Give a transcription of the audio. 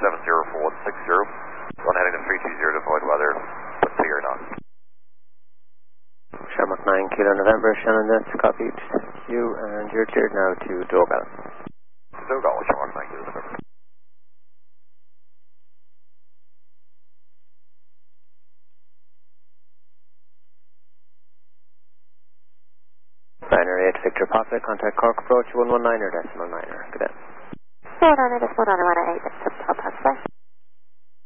70 for 160. One heading to 320 to avoid weather, but clear not. Shamrock 9 Kilo November, Shannon, that's copied. You and you're cleared now to Dogal. Dogal, Shamrock 9 Kilo November. Niner 8 Victor Papa, contact Cork approach 119er decimal 9er. Good day. 119er decimal 9er 18.